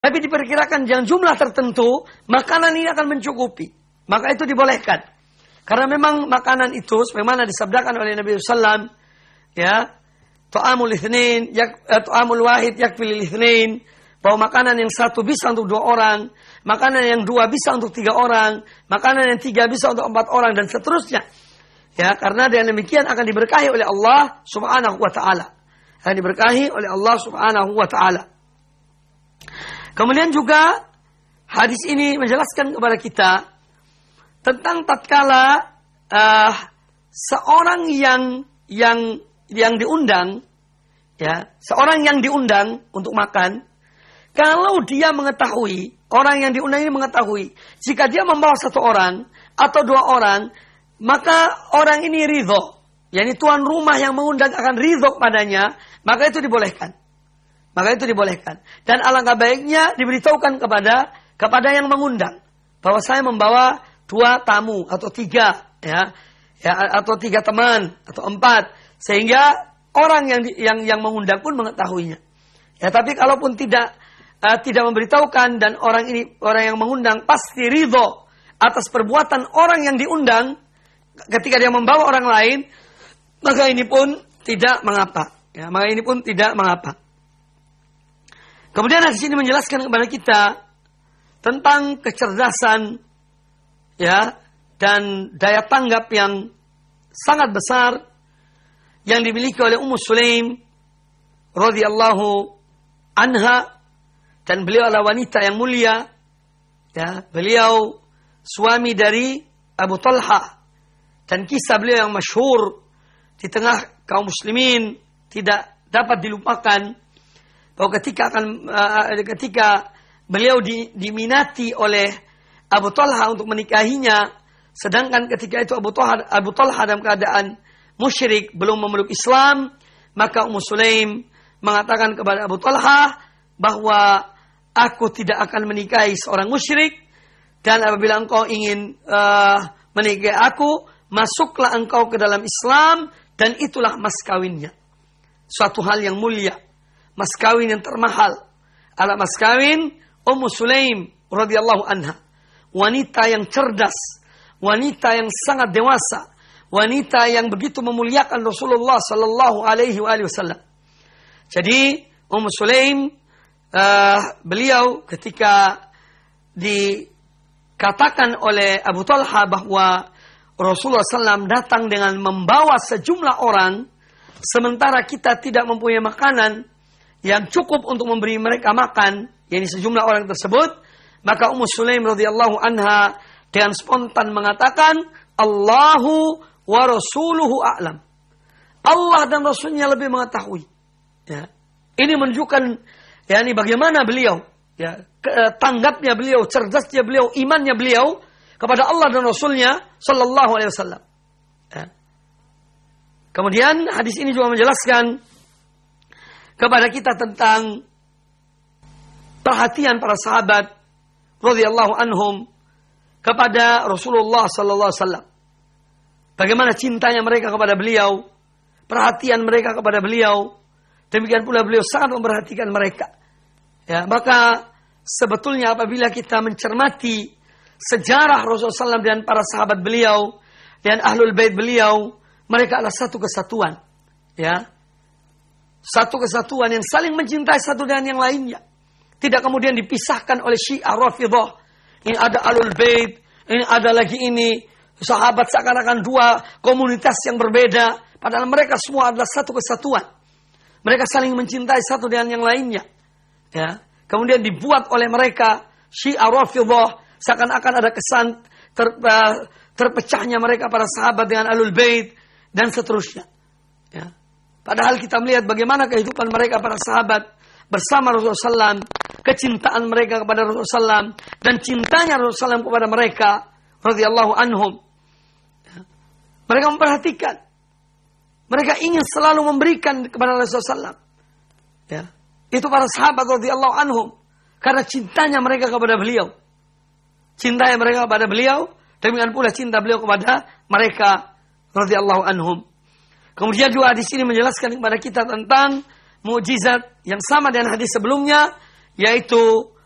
tapi diperkirakan yang jumlah tertentu, makanan ini akan mencukupi. Maka itu dibolehkan. Karena memang makanan itu, sebagaimana disabdakan oleh Nabi SAW, ya, ta'amul itsnain, ta'amul wahid yakfil itsnain, bahwa makanan yang satu bisa untuk 2 orang, makanan yang 2 bisa untuk 3 orang, makanan yang 3 bisa untuk 4 orang, dan seterusnya. Ya, karena dengan demikian akan diberkahi oleh Allah Subhanahu wa taala. Akan diberkahi oleh Allah Subhanahu wa taala. Kemudian juga hadis ini menjelaskan kepada kita tentang tatkala seorang yang diundang, ya, seorang yang diundang untuk makan, kalau dia mengetahui, orang yang diundang ini mengetahui, jika dia membawa 1 orang atau 2 orang, maka orang ini ridho, yakni tuan rumah yang mengundang akan ridho padanya, maka itu dibolehkan. Maka itu dibolehkan. Dan alangkah baiknya diberitahukan kepada yang mengundang bahwa saya membawa 2 tamu atau 3, ya, atau 3 teman atau 4, sehingga orang yang mengundang pun mengetahuinya. Ya, tapi kalaupun tidak memberitahukan dan orang yang mengundang pasti ridho atas perbuatan orang yang diundang ketika dia membawa orang lain, maka ini pun tidak mengapa. Ya, maka ini pun tidak mengapa. Kemudian di sini menjelaskan kepada kita tentang kecerdasan, ya, dan daya tanggap yang sangat besar yang dimiliki oleh Ummu Sulaim radhiyallahu anha, dan beliau adalah wanita yang mulia, ya, beliau suami dari Abu Talha, dan kisah beliau yang masyhur di tengah kaum muslimin tidak dapat dilupakan, bahwa ketika beliau diminati oleh Abu Talha untuk menikahinya, sedangkan ketika itu Abu Talha dalam keadaan musyrik, belum memeluk Islam, maka Ummu Sulaim mengatakan kepada Abu Talha bahwa aku tidak akan menikahi seorang musyrik, dan apabila engkau ingin menikahi aku, masuklah engkau ke dalam Islam, dan itulah mas kawinnya. Suatu hal yang mulia, mas kawin yang termahal adalah mas kawin Ummu Sulaim radhiyallahu anha, wanita yang cerdas, wanita yang sangat dewasa, wanita yang begitu memuliakan Rasulullah sallallahu alaihi wasallam. Jadi Ummu Sulaim, beliau ketika dikatakan oleh Abu Talha bahwa Rasulullah SAW datang dengan membawa sejumlah orang, sementara kita tidak mempunyai makanan yang cukup untuk memberi mereka makan, yakni sejumlah orang tersebut, maka Ummu Sulaim radhiyallahu anha dengan spontan mengatakan, Allahu wa rasuluhu a'lam. Allah dan Rasulnya lebih mengetahui. Ya. Ini menunjukkan, ya, ini bagaimana beliau, ya, tanggapnya beliau, cerdasnya beliau, imannya beliau kepada Allah dan Rasulnya sallallahu alaihi wasallam. Ya. Kemudian hadis ini juga menjelaskan kepada kita tentang perhatian para sahabat radhiyallahu anhum kepada Rasulullah sallallahu alaihi wasallam. Bagaimana cintanya mereka kepada beliau, perhatian mereka kepada beliau. Demikian pula beliau sangat memperhatikan mereka. Ya, maka sebetulnya apabila kita mencermati sejarah Rasulullah SAW dan para sahabat beliau dan ahlul bait beliau, mereka adalah satu kesatuan, ya, satu kesatuan yang saling mencintai satu dengan yang lainnya. Tidak kemudian dipisahkan oleh Syiah Rafidhah. Ini ada ahlul bait, ini ada lagi ini sahabat, seakan-akan 2 komunitas yang berbeda. Padahal mereka semua adalah satu kesatuan. Mereka saling mencintai satu dengan yang lainnya. Ya, kemudian dibuat oleh mereka Syiah Rafidhah, seakan-akan ada kesan terpecahnya mereka para sahabat dengan ahlul bait dan seterusnya. Ya. Padahal kita melihat bagaimana kehidupan mereka para sahabat bersama Rasulullah SAW, kecintaan mereka kepada Rasulullah SAW dan cintanya Rasulullah SAW kepada mereka radhiyallahu anhum. Ya. Mereka memperhatikan, mereka ingin selalu memberikan kepada Rasulullah SAW. Ya. Itu para sahabat radhiyallahu anhum karena cintanya mereka kepada beliau. Cintanya mereka kepada beliau, demikian pula cinta beliau kepada mereka radhiyallahu anhum. Kemudian juga di sini menjelaskan kepada kita tentang mukjizat yang sama dengan hadis sebelumnya, yaitu